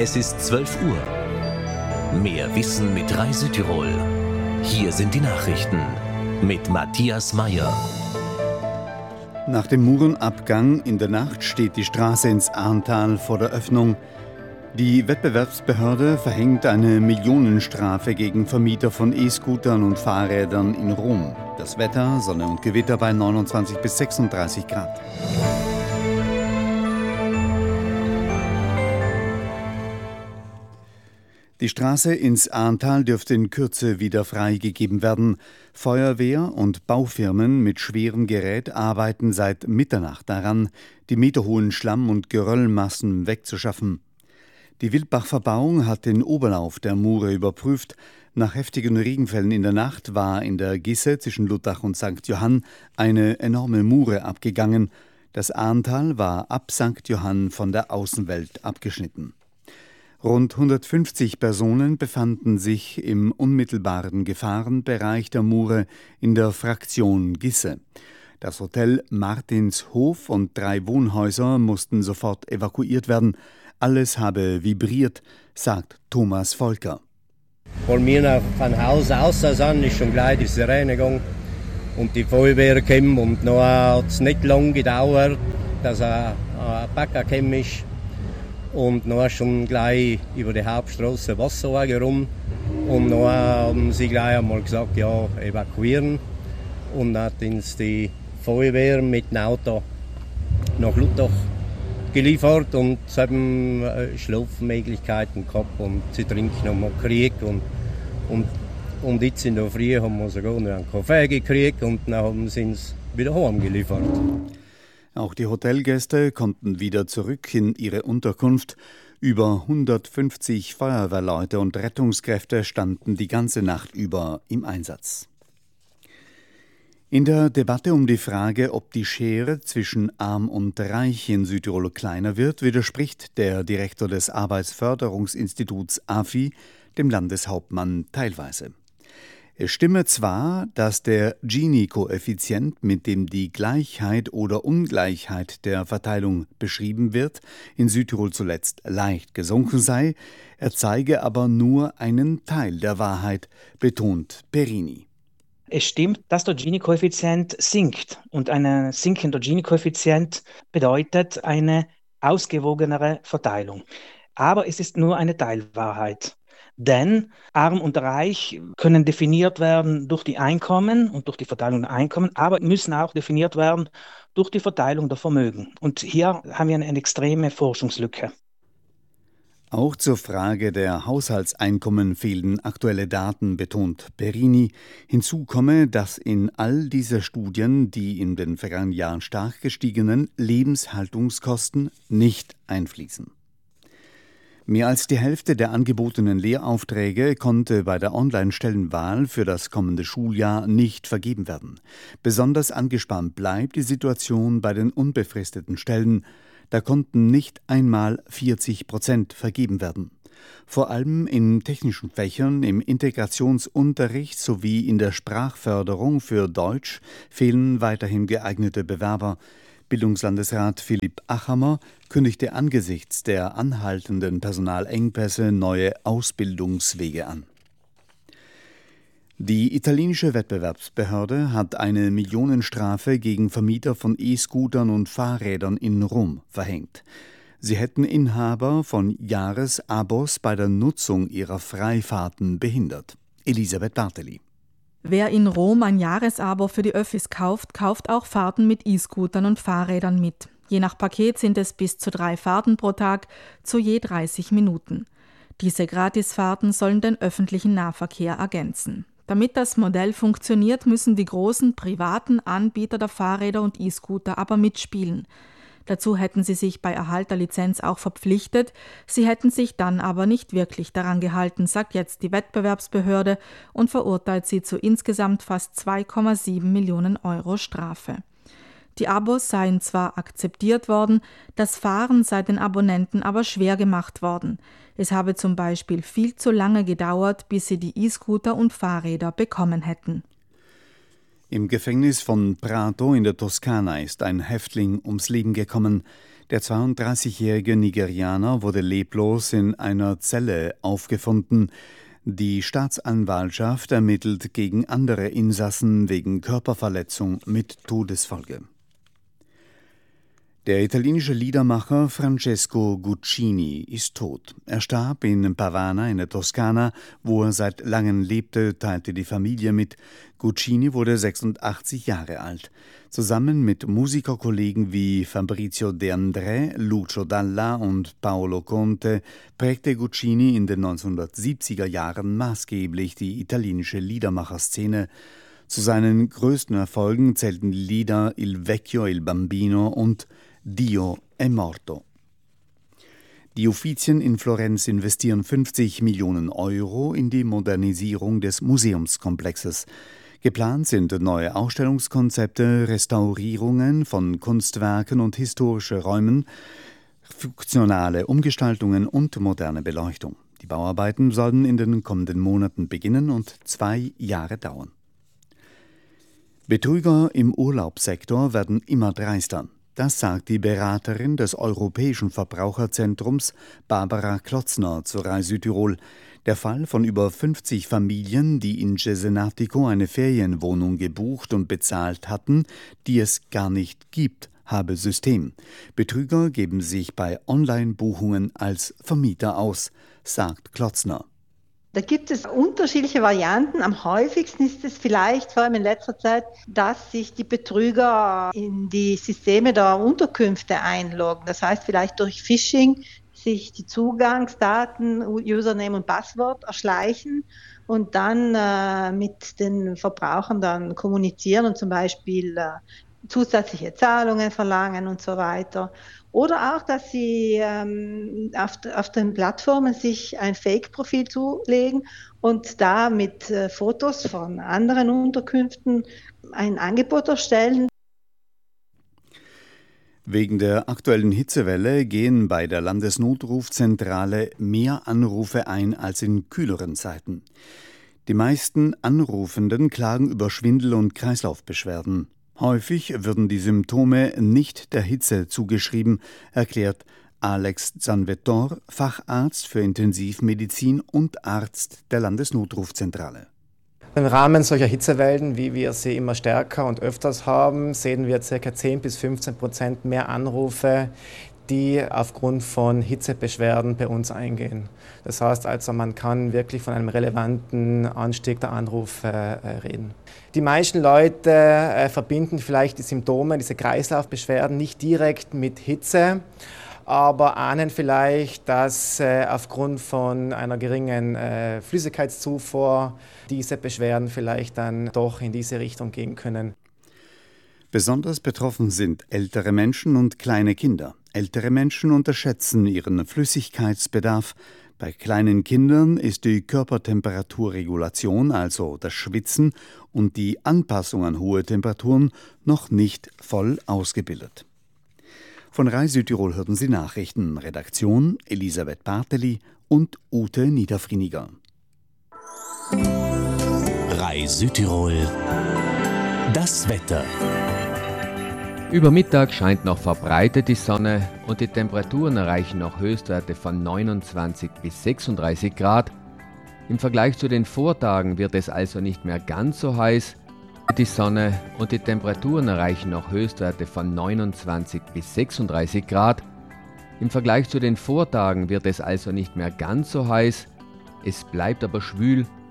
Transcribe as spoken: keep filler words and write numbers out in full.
Es ist zwölf Uhr. Mehr Wissen mit Rai Südtirol. Hier sind die Nachrichten mit Matthias Meyer. Nach dem Murenabgang in der Nacht steht die Straße ins Ahrntal vor der Öffnung. Die Wettbewerbsbehörde verhängt eine Millionenstrafe gegen Vermieter von E-Scootern und Fahrrädern in Rom. Das Wetter, Sonne und Gewitter bei neunundzwanzig bis sechsunddreißig Grad. Die Straße ins Ahrntal dürfte in Kürze wieder freigegeben werden. Feuerwehr und Baufirmen mit schwerem Gerät arbeiten seit Mitternacht daran, die meterhohen Schlamm- und Geröllmassen wegzuschaffen. Die Wildbach-Verbauung hat den Oberlauf der Mure überprüft. Nach heftigen Regenfällen in der Nacht war in der Gisse zwischen Luttach und Sankt Johann eine enorme Mure abgegangen. Das Ahrntal war ab Sankt Johann von der Außenwelt abgeschnitten. Rund hundertfünfzig Personen befanden sich im unmittelbaren Gefahrenbereich der Mure in der Fraktion Gisse. Das Hotel Martinshof und drei Wohnhäuser mussten sofort evakuiert werden. Alles habe vibriert, sagt Thomas Volker. Als wir von Haus aus sind, ist schon gleich die Sirene gegangen und die Feuerwehr kam. Und noch hat es nicht lange gedauert, dass ein, ein Bäcker gekommen ist. Und dann schon gleich über die Hauptstraße Wasserwagen rum. Und dann haben sie gleich einmal gesagt, ja, evakuieren. Und dann hat uns die Feuerwehr mit dem Auto nach Luttach geliefert und sie haben Schlafmöglichkeiten gehabt und sie trinken noch mal gekriegt. Und, und, und jetzt in der Früh haben wir sogar noch einen Kaffee gekriegt und dann haben sie uns wieder heim geliefert. Auch die Hotelgäste konnten wieder zurück in ihre Unterkunft. Über hundertfünfzig Feuerwehrleute und Rettungskräfte standen die ganze Nacht über im Einsatz. In der Debatte um die Frage, ob die Schere zwischen Arm und Reich in Südtirol kleiner wird, widerspricht der Direktor des Arbeitsförderungsinstituts A F I dem Landeshauptmann teilweise. Es stimme zwar, dass der Gini-Koeffizient, mit dem die Gleichheit oder Ungleichheit der Verteilung beschrieben wird, in Südtirol zuletzt leicht gesunken sei, er zeige aber nur einen Teil der Wahrheit, betont Perini. Es stimmt, dass der Gini-Koeffizient sinkt. Und ein sinkender Gini-Koeffizient bedeutet eine ausgewogenere Verteilung. Aber es ist nur eine Teilwahrheit. Denn Arm und Reich können definiert werden durch die Einkommen und durch die Verteilung der Einkommen, aber müssen auch definiert werden durch die Verteilung der Vermögen. Und hier haben wir eine, eine extreme Forschungslücke. Auch zur Frage der Haushaltseinkommen fehlen aktuelle Daten, betont Perini. Hinzu komme, dass in all diese Studien die in den vergangenen Jahren stark gestiegenen Lebenshaltungskosten nicht einfließen. Mehr als die Hälfte der angebotenen Lehraufträge konnte bei der Online-Stellenwahl für das kommende Schuljahr nicht vergeben werden. Besonders angespannt bleibt die Situation bei den unbefristeten Stellen. Da konnten nicht einmal vierzig Prozent vergeben werden. Vor allem in technischen Fächern, im Integrationsunterricht sowie in der Sprachförderung für Deutsch fehlen weiterhin geeignete Bewerber. Bildungslandesrat Philipp Achammer kündigte angesichts der anhaltenden Personalengpässe neue Ausbildungswege an. Die italienische Wettbewerbsbehörde hat eine Millionenstrafe gegen Vermieter von E-Scootern und Fahrrädern in Rom verhängt. Sie hätten Inhaber von Jahresabos bei der Nutzung ihrer Freifahrten behindert. Elisabeth Barteli. Wer in Rom ein Jahresabo für die Öffis kauft, kauft auch Fahrten mit E-Scootern und Fahrrädern mit. Je nach Paket sind es bis zu drei Fahrten pro Tag, zu je dreißig Minuten. Diese Gratisfahrten sollen den öffentlichen Nahverkehr ergänzen. Damit das Modell funktioniert, müssen die großen privaten Anbieter der Fahrräder und E-Scooter aber mitspielen. Dazu hätten sie sich bei Erhalt der Lizenz auch verpflichtet, sie hätten sich dann aber nicht wirklich daran gehalten, sagt jetzt die Wettbewerbsbehörde und verurteilt sie zu insgesamt fast zwei Komma sieben Millionen Euro Strafe. Die Abos seien zwar akzeptiert worden, das Fahren sei den Abonnenten aber schwer gemacht worden. Es habe zum Beispiel viel zu lange gedauert, bis sie die E-Scooter und Fahrräder bekommen hätten. Im Gefängnis von Prato in der Toskana ist ein Häftling ums Leben gekommen. Der zweiunddreißigjährige Nigerianer wurde leblos in einer Zelle aufgefunden. Die Staatsanwaltschaft ermittelt gegen andere Insassen wegen Körperverletzung mit Todesfolge. Der italienische Liedermacher Francesco Guccini ist tot. Er starb in Pavana in der Toskana, wo er seit langem lebte, teilte die Familie mit. Guccini wurde sechsundachtzig Jahre alt. Zusammen mit Musikerkollegen wie Fabrizio De André, Lucio Dalla und Paolo Conte prägte Guccini in den neunzehnhundertsiebziger Jahren maßgeblich die italienische Liedermacherszene. Zu seinen größten Erfolgen zählten die Lieder Il Vecchio e il Bambino und Dio è morto. Die Uffizien in Florenz investieren fünfzig Millionen Euro in die Modernisierung des Museumskomplexes. Geplant sind neue Ausstellungskonzepte, Restaurierungen von Kunstwerken und historische Räumen, funktionale Umgestaltungen und moderne Beleuchtung. Die Bauarbeiten sollen in den kommenden Monaten beginnen und zwei Jahre dauern. Betrüger im Urlaubssektor werden immer dreister. Das sagt die Beraterin des Europäischen Verbraucherzentrums Barbara Klotzner zu Rai Südtirol. Der Fall von über fünfzig Familien, die in Cesenatico eine Ferienwohnung gebucht und bezahlt hatten, die es gar nicht gibt, habe System. Betrüger geben sich bei Online-Buchungen als Vermieter aus, sagt Klotzner. Da gibt es unterschiedliche Varianten. Am häufigsten ist es vielleicht, vor allem in letzter Zeit, dass sich die Betrüger in die Systeme der Unterkünfte einloggen. Das heißt vielleicht durch Phishing sich die Zugangsdaten, Username und Passwort erschleichen und dann äh, mit den Verbrauchern dann kommunizieren und zum Beispiel äh, zusätzliche Zahlungen verlangen und so weiter. Oder auch, dass sie ähm, auf, auf den Plattformen sich ein Fake-Profil zulegen und da mit äh, Fotos von anderen Unterkünften ein Angebot erstellen. Wegen der aktuellen Hitzewelle gehen bei der Landesnotrufzentrale mehr Anrufe ein als in kühleren Zeiten. Die meisten Anrufenden klagen über Schwindel- und Kreislaufbeschwerden. Häufig würden die Symptome nicht der Hitze zugeschrieben, erklärt Alex Zanvettor, Facharzt für Intensivmedizin und Arzt der Landesnotrufzentrale. Im Rahmen solcher Hitzewellen, wie wir sie immer stärker und öfters haben, sehen wir ca. zehn bis fünfzehn Prozent mehr Anrufe, die aufgrund von Hitzebeschwerden bei uns eingehen. Das heißt also, man kann wirklich von einem relevanten Anstieg der Anrufe äh, reden. Die meisten Leute äh, verbinden vielleicht die Symptome, diese Kreislaufbeschwerden nicht direkt mit Hitze, aber ahnen vielleicht, dass äh, aufgrund von einer geringen äh, Flüssigkeitszufuhr diese Beschwerden vielleicht dann doch in diese Richtung gehen können. Besonders betroffen sind ältere Menschen und kleine Kinder. Ältere Menschen unterschätzen ihren Flüssigkeitsbedarf. Bei kleinen Kindern ist die Körpertemperaturregulation, also das Schwitzen und die Anpassung an hohe Temperaturen, noch nicht voll ausgebildet. Von Rai Südtirol hörten Sie Nachrichten. Redaktion Elisabeth Barteli und Ute Niederfriniger. Rai Südtirol. Das Wetter. Über Mittag scheint noch verbreitet die Sonne und die Temperaturen erreichen noch Höchstwerte von neunundzwanzig bis sechsunddreißig Grad. Im Vergleich zu den Vortagen wird es also nicht mehr ganz so heiß. Die Sonne und die Temperaturen erreichen noch Höchstwerte von neunundzwanzig bis sechsunddreißig Grad. Im Vergleich zu den Vortagen wird es also nicht mehr ganz so heiß. Es bleibt aber schwül